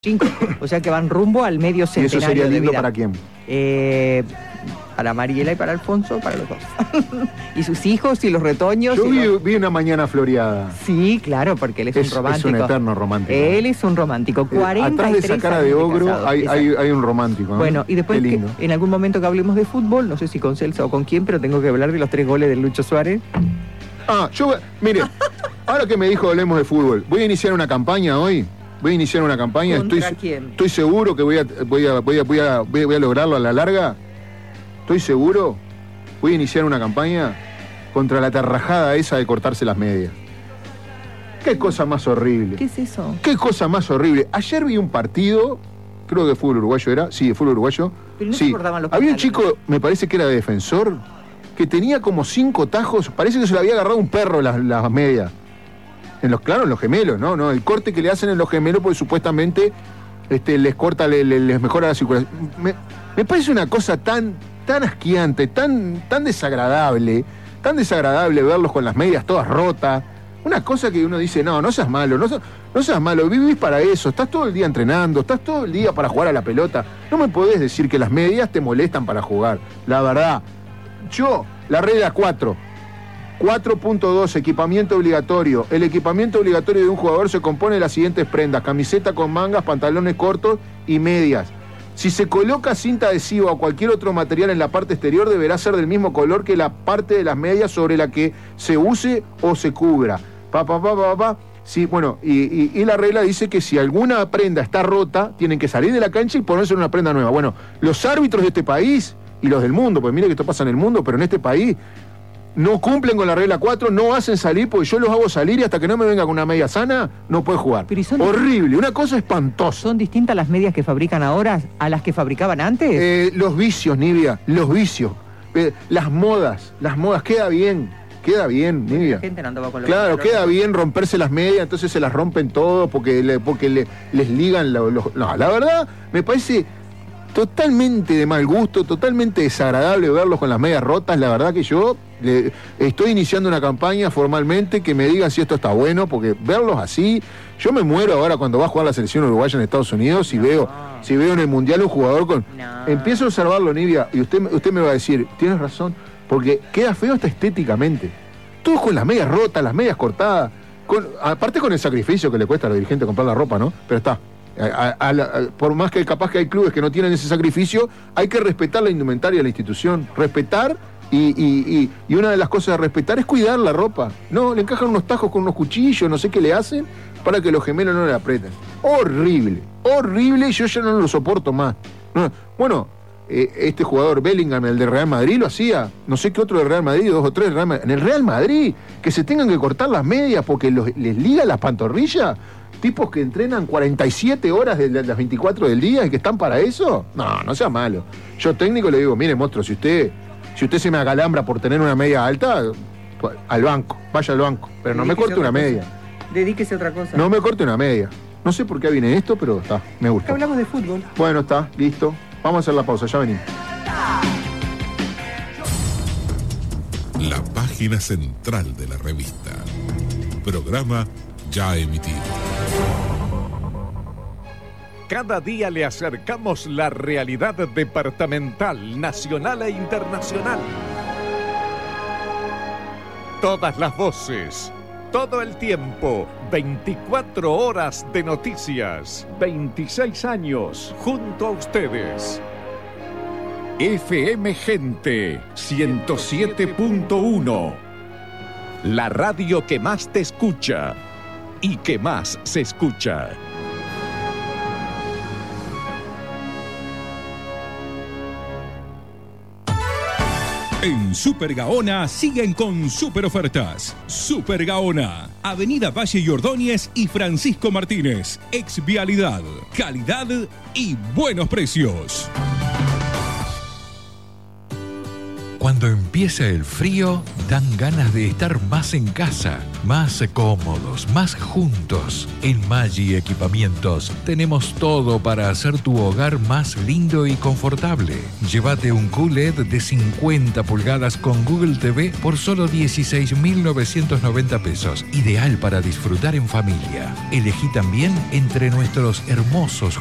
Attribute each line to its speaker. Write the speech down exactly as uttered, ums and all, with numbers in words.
Speaker 1: Cinco, o sea que van rumbo al medio centenario.
Speaker 2: ¿Y eso sería lindo
Speaker 1: de vida.
Speaker 2: para quién?
Speaker 1: Eh, para Mariela y para Alfonso, para los dos. Y sus hijos y los retoños.
Speaker 2: Yo
Speaker 1: y
Speaker 2: vi,
Speaker 1: los...
Speaker 2: vi una mañana floreada.
Speaker 1: Sí, claro, porque él es,
Speaker 2: Es,
Speaker 1: un romántico.
Speaker 2: es un eterno romántico.
Speaker 1: Él es un romántico. cuarenta y tres
Speaker 2: Atrás de esa cara de ogro
Speaker 1: casado.
Speaker 2: hay, hay, hay un romántico, ¿no?
Speaker 1: Bueno, y después
Speaker 2: Qué
Speaker 1: que,
Speaker 2: lindo.
Speaker 1: en algún momento que hablemos de fútbol, no sé si con Celsa o con quién, pero tengo que hablar de los tres goles de Lucho Suárez.
Speaker 2: Ah, yo, mire, ahora que me dijo hablemos de fútbol, voy a iniciar una campaña hoy. Voy a iniciar una campaña.
Speaker 1: ¿Contra
Speaker 2: Estoy,
Speaker 1: quién?
Speaker 2: estoy seguro que voy a, voy, a, voy, a, voy, a, voy a voy a lograrlo a la larga. Estoy seguro. Voy a iniciar una campaña contra la tarrajada esa de cortarse las medias. Qué cosa más horrible.
Speaker 1: ¿Qué es eso?
Speaker 2: Qué cosa más horrible. Ayer vi un partido, creo que de fútbol uruguayo era, sí, de fútbol uruguayo.
Speaker 1: Pero no
Speaker 2: sí.
Speaker 1: se cortaban los
Speaker 2: Había un
Speaker 1: pantalones.
Speaker 2: chico, me parece que era de Defensor, que tenía como cinco tajos, parece que se le había agarrado un perro las, las medias. En los, claro, en los gemelos, ¿no? ¿no? El corte que le hacen en los gemelos, porque supuestamente este, les corta, le, le- les mejora la circulación. Me, me parece una cosa tan, tan asqueante, tan, tan desagradable, tan desagradable verlos con las medias todas rotas. Una cosa que uno dice, no, no seas malo, no, seas- no seas malo, vivís para eso, estás todo el día entrenando, estás todo el día para jugar a la pelota. No me podés decir que las medias te molestan para jugar. La verdad, yo, la regla cuatro. cuatro punto dos, equipamiento obligatorio. El equipamiento obligatorio de un jugador se compone de las siguientes prendas: camiseta con mangas, pantalones cortos y medias. Si se coloca cinta adhesiva o cualquier otro material en la parte exterior, deberá ser del mismo color que la parte de las medias sobre la que se use o se cubra. Pa, pa, pa, pa, pa. Sí, bueno, y, y, y la regla dice que si alguna prenda está rota, tienen que salir de la cancha y ponerse una prenda nueva. Bueno, los árbitros de este país y los del mundo, pues mire que esto pasa en el mundo, pero en este país no cumplen con la regla cuatro, no hacen salir, porque yo los hago salir y hasta que no me venga con una media sana, no puede jugar.
Speaker 1: Pero ¿y son-
Speaker 2: Horrible, una cosa espantosa.
Speaker 1: ¿Son distintas las medias que fabrican ahora a las que fabricaban antes?
Speaker 2: Eh, los vicios, Nivia, los vicios. Eh, las modas, las modas, queda bien, queda bien, Nivia.
Speaker 1: La gente no andaba con los
Speaker 2: Claro,
Speaker 1: pantalones.
Speaker 2: queda bien romperse las medias, entonces se las rompen todo porque, le, porque le- les ligan los... los- no, la verdad, me parece totalmente de mal gusto, totalmente desagradable verlos con las medias rotas. La verdad que yo le, estoy iniciando una campaña formalmente que me digan si esto está bueno, porque verlos así, yo me muero ahora cuando va a jugar la selección uruguaya en Estados Unidos y
Speaker 1: No.
Speaker 2: veo, si veo en el Mundial un jugador con...
Speaker 1: No.
Speaker 2: Empiezo a observarlo, Nivia, y usted, usted me va a decir, tienes razón, porque queda feo hasta estéticamente. Todos con las medias rotas, las medias cortadas, con, aparte con el sacrificio que le cuesta a los dirigentes comprar la ropa, ¿no? Pero está. A- a- a la- a- por más que capaz que hay clubes que no tienen ese sacrificio, hay que respetar la indumentaria de la institución. Respetar, y, y- y- y una de las cosas de respetar es cuidar la ropa. No, le encajan unos tajos con unos cuchillos, no sé qué le hacen, para que los gemelos no le aprieten. Horrible, horrible, y yo ya no lo soporto más. No, bueno, eh, este jugador Bellingham, el de Real Madrid, lo hacía. No sé qué otro de Real Madrid, dos o tres de Real Madrid. En el Real Madrid, que se tengan que cortar las medias porque los- les ligan las pantorrillas. Tipos que entrenan cuarenta y siete horas de las veinticuatro del día y que están para eso. No, no sea malo. Yo técnico le digo, mire, monstruo, si usted, si usted se me acalambra por tener una media alta, pues, al banco, vaya al banco. Pero no me
Speaker 1: Dedíquese
Speaker 2: corte
Speaker 1: a
Speaker 2: una
Speaker 1: otra
Speaker 2: media.
Speaker 1: cosa. Dedíquese a otra cosa.
Speaker 2: No me corte una media. No sé por qué viene esto, pero está, me
Speaker 1: Acá
Speaker 2: gusta.
Speaker 1: hablamos de fútbol.
Speaker 2: Bueno, está, listo. Vamos a hacer la pausa, ya venimos.
Speaker 3: La página central de la revista. Programa ya emitido.
Speaker 4: Cada día le acercamos la realidad departamental, nacional e internacional. Todas las voces, todo el tiempo, veinticuatro horas de noticias, veintiséis años junto a ustedes. F M Gente ciento siete punto uno. La radio que más te escucha y que más se escucha.
Speaker 5: En Super Gaona siguen con super ofertas. Super Gaona, Avenida Valle y Ordóñez y Francisco Martínez. Ex Vialidad, calidad y buenos precios.
Speaker 6: Cuando Cuando empieza el frío, dan ganas de estar más en casa, más cómodos, más juntos. En Maggi Equipamientos tenemos todo para hacer tu hogar más lindo y confortable. Llévate un Q L E D de cincuenta pulgadas con Google T V por solo dieciséis mil novecientos noventa pesos. Ideal para disfrutar en familia. Elegí también entre nuestros hermosos